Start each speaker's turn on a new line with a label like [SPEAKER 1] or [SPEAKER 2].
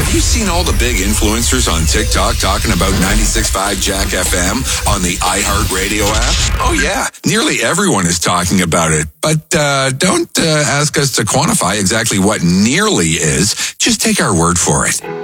[SPEAKER 1] Have you seen all the big influencers on TikTok talking about 96.5 Jack FM on the iHeartRadio app? Oh yeah, nearly everyone is talking about it. But don't ask us to quantify exactly what nearly is. Just take our word for it.